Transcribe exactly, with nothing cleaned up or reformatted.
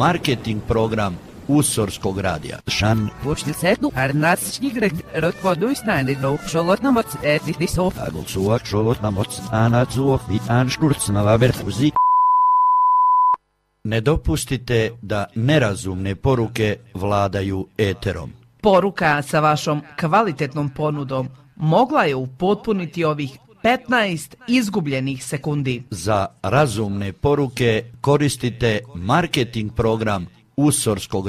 marketing program Usorskog radija. Šan. Pušti sednu, ar nacični grek, rotvodu i snajni do šolotna moc, eti ti sof. Agol suak šolotna moc, anac uof i anškurc na vaberfuzi. Ne dopustite da nerazumne poruke vladaju eterom. Poruka sa vašom kvalitetnom ponudom mogla je upotpuniti ovih petnaest izgubljenih sekundi. Za razumne poruke koristite marketing program Usorskog